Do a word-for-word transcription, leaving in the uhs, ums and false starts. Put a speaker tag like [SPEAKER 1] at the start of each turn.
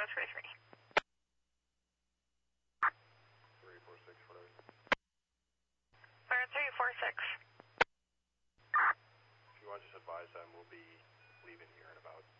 [SPEAKER 1] three three.
[SPEAKER 2] three four six, whatever.
[SPEAKER 1] Fire three four six.
[SPEAKER 2] If you want, just advise them we'll be leaving here in about